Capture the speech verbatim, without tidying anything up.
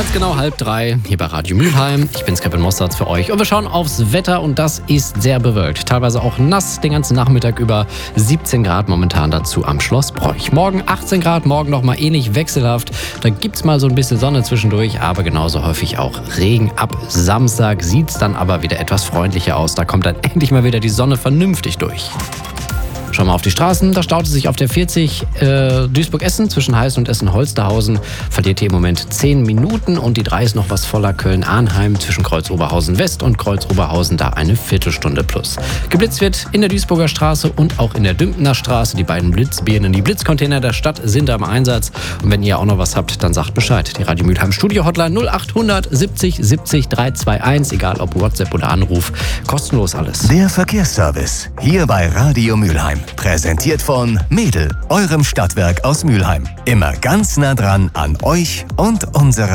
Ganz genau halb drei hier bei Radio Mülheim. Ich bin's, Kevin Mostards für euch. Und wir schauen aufs Wetter und das ist sehr bewölkt. Teilweise auch nass den ganzen Nachmittag über. siebzehn Grad momentan dazu am Schloss Broich. Morgen achtzehn Grad, morgen nochmal ähnlich wechselhaft. Da gibt's mal so ein bisschen Sonne zwischendurch, aber genauso häufig auch Regen. Ab Samstag sieht's dann aber wieder etwas freundlicher aus. Da kommt dann endlich mal wieder die Sonne vernünftig durch. Schauen wir auf die Straßen, da staut es sich auf der vierzig äh, Duisburg-Essen zwischen Heißen und Essen-Holsterhausen. Verliert hier im Moment zehn Minuten und die drei ist noch was voller. Köln-Arnheim zwischen Kreuz-Oberhausen-West und Kreuz-Oberhausen da eine Viertelstunde plus. Geblitzt wird in der Duisburger Straße und auch in der Dümpener Straße. Die beiden Blitzbirnen, die Blitzcontainer der Stadt sind da im Einsatz. Und wenn ihr auch noch was habt, dann sagt Bescheid. Die Radio Mülheim Studio Hotline null acht hundert siebzig siebzig dreihundertzweiundzweißig, egal ob WhatsApp oder Anruf, kostenlos alles. Der Verkehrsservice hier bei Radio Mülheim. Präsentiert von Mädel, eurem Stadtwerk aus Mülheim. Immer ganz nah dran an euch und unserer